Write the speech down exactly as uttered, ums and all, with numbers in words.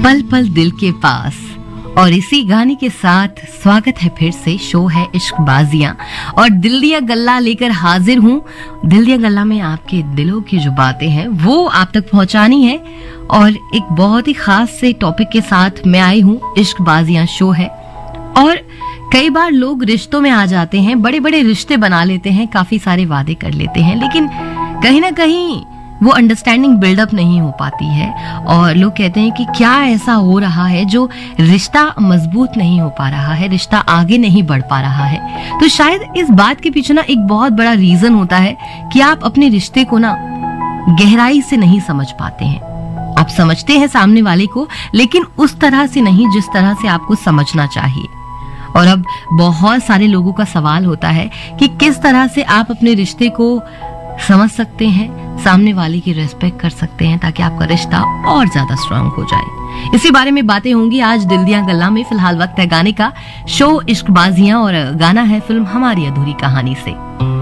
पल पल दिल के पास। और इसी गाने के साथ स्वागत है फिर से, शो है इश्कबाजियां और दिल दिया गल्ला लेकर हाजिर हूँ। दिल दिया गल्ला में आपके दिलों की जो बातें हैं वो आप तक पहुंचानी है और एक बहुत ही खास से टॉपिक के साथ मैं आई हूँ। इश्कबाजियां शो है और कई बार लोग रिश्तों में आ जाते हैं, बड़े बड़े रिश्ते बना लेते हैं, काफी सारे वादे कर लेते हैं, लेकिन कहीं ना कहीं वो अंडरस्टैंडिंग बिल्डअप नहीं हो पाती है और लोग कहते हैं कि क्या ऐसा हो रहा है जो रिश्ता मजबूत नहीं हो पा रहा है, रिश्ता आगे नहीं बढ़ पा रहा है। तो शायद इस बात के पीछे ना एक बहुत बड़ा रीजन होता है कि आप अपने रिश्ते को ना गहराई से नहीं समझ पाते हैं। आप समझते हैं सामने वाले को, लेकिन उस तरह से नहीं जिस तरह से आपको समझना चाहिए। और अब बहुत सारे लोगों का सवाल होता है कि किस तरह से आप अपने रिश्ते को समझ सकते हैं, सामने वाले की रेस्पेक्ट कर सकते हैं ताकि आपका रिश्ता और ज्यादा स्ट्रांग हो जाए। इसी बारे में बातें होंगी आज दिल दिया गल्ला में। फिलहाल वक्त है गाने का, शो इश्कबाजियां और गाना है फिल्म हमारी अधूरी कहानी से।